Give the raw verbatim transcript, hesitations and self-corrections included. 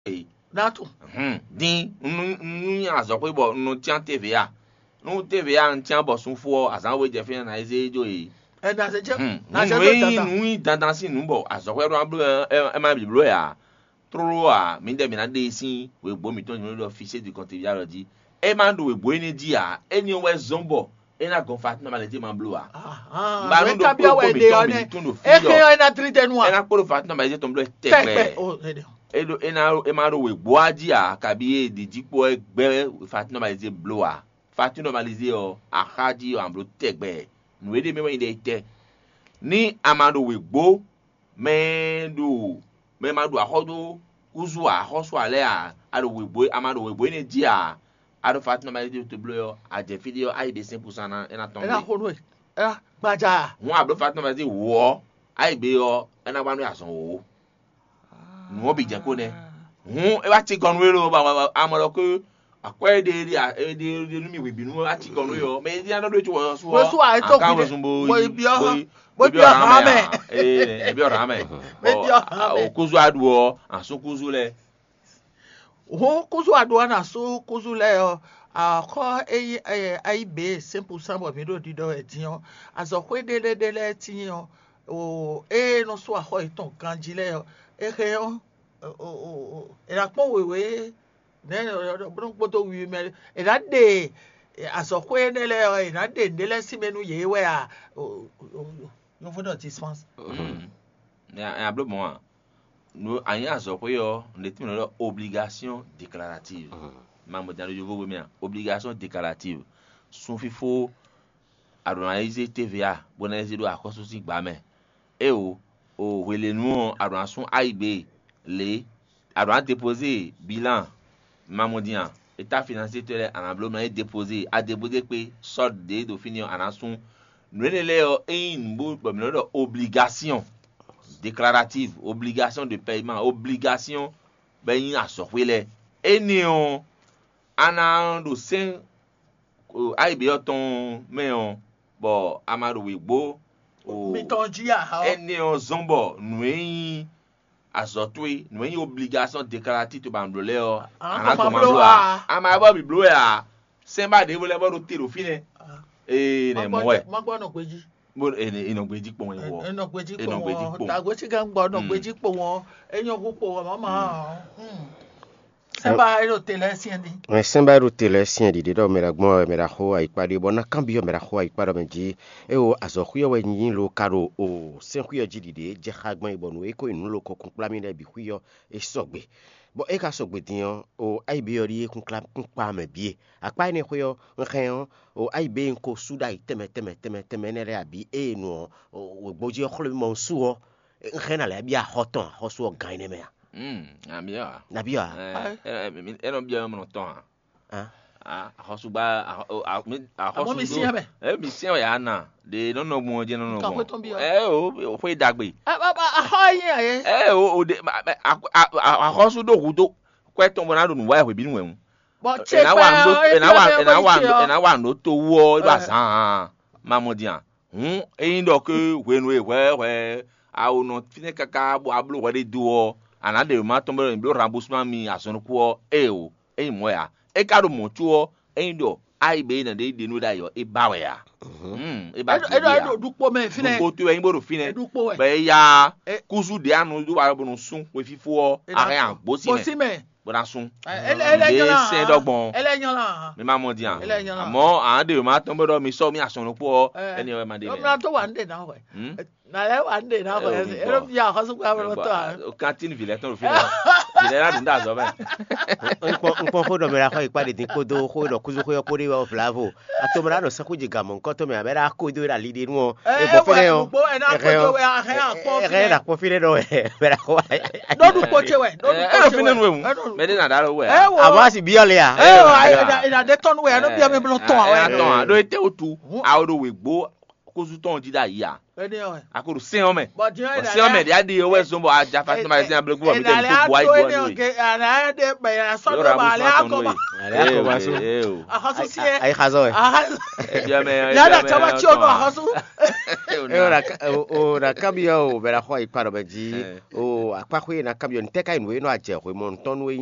Nato. Hmm. Din nu ya zo pe bo nu tian T V A. Nu T V A tian bo sun fo azan we je fin na ise jo yi. E na se je. Na se do nu dandan si nu bo azo pe ro blo e ma bi blo ya. Tro a mi de mi na de sin we gbo mi ton mi lo fichier du compte ya lo di. E ma do we gbo ni di a eni we zombo. E na gon fat normality man blo a. Ah. Ba no do ko mi ton mi ton do fi. E ke e na trite nu a. E na ko fat normality ton blo tekpe. Oh, e de. Elo ena emaro we boaji a kabi de dipo egbe fat normalize bloa fat normalize o akaji o ambro tegbe nu de me wen de te ni amado we gbo mendo me mado ahodo uzu a hoso ale a ado we gbo amado we gbo ni ji a ado fat normalize to blow a je video ai de cent percent na ena ton. Ena hono e. Eh gbaja. Won ablo fat normalize wo ai be o ena gba no asan wo. Nu bi je ko ne hu e wa ti gonu ro ba amoro ko akwa de de de nu mi we bi nu wa ti gonu yo me di ando do ti won so wo so a to ku de bo bi o bo bi o ha me eh e bi o ha me o kuzu adu o aso kuzu le o kuzu adu na so kuzu le o a ko e ai be simple sambo mi do di do e ti o aso ko de de de le ti o o e no so a ho iton kan ji le o eke o o era pon wewe ne bron poto wi me era de asokwe ne le era de de le si menu ye we a no for not this month ya ya blo mo no anya asokwe yo ne ti no obligation déclarative mambo dans le jovo we me obligation déclarative sun fifo adonaize T V A bonaize do akoso si gba me e o o wele nu aransun aigbe le aran déposer bilan mamodian état financier tele anablo na déposer a déposer pe solde de do finir aransun nu le o in bo bo obligation déclarative obligation de paiement obligation ben asofwele eni on ana do sen aigbe oton me on bo amaro we gbo o mi ton ji a ha eni on zombo nuin azotwe nuin obligation déclarative to bamblole o ana to mamblo a ama ba bi blo ya semba de wole bo tiro fine eh ne mo we mo gbo no peji mo eni ino gbeji po won wo ino gbeji po won ta go ti gan gbo no gbeji po won eyan gupo won mama Semba ero tele siendi. Eh semba ero tele siendi de do mera gmo mera ho ai pari bona cambio mera ho ai para menji e o azokuyo we yin lo karo o senkuyo jidide je khagban ibonu e ko inu lo ko kun plami na bi kuyo e sogbe. Bo e ka sogbe dian o ai bi ori e kun klam kun pa me bi apa ni kuyo nkan o ai be nko suda iteme teme teme teme ne re abi e nu o gboji kholo mo su o nkan ala bi a hoton hoso gan ne me. Hmm, abia. Nabia. Eh, eh, eh, no bia mo ton. Ah. Ah, hosuba a a hosuba. Mi sin be. Eh, mi sin ya na. De no no mo je no no mo. Eh, o o fe dagbe. Ah, ah, ah, yin eh. Eh, o o de a hosu do gudo. Kweton bo na do nu wa e bi nu wen. But check na wa ndo na wa na wa na wa ndo to wo ba san. Mamodian. Hmm, e ndo ke wenu e we we a o no fine kaka bo ablo we de do ana de ma tombe blo remboursement mi asonko e o e mo ya e ka do mo tuo e ndo ai be na de de no da yo e ba we ya mm e ba e do e do dupo me fine ko tu e bo do fine be ya kuzu de anu do wa bo no sun we fifo are an bosi me bo na sun ele ele yan se dogbon ele yan la mi ma mo di an amo an de ma tombe do mi so mi asonko eni we ma de me o to wa nde na we na le wa nde na we ero ya hasu kwa bo to o cantine village ton fine village la dunda zo ben on pon fo do me la ko ipade tin ko do ko do kuzu ko yo ko ri wa flavo atomra no sa ko je gamon ko to me abera ko do ra lidi nu e bo fere o e na ko do we a he a po fire e na ko fire do e bera ko do du ko che we do du ko fine nu we me de na da we aba si biole ya e na de ton we no bia me blo ton we ton do ete otu a do we gbo kuzu ton di da ya Eni o. Akuru sin ome. But you know Sin ome dia di owe so bo aja fa ma sin abele gbo mi dem to boy go ni. Ke ana de be ya so Yo do ra ba le mo akoma. Ale akoma so. Ahasu sie. Ai khazo e. Ahasu. Ya me. Ya da chama chi ono ahasu. E ora o na cambio mera ho iparo benji o akwa khwe na cambio nteka inwe no aje khwe mon ton we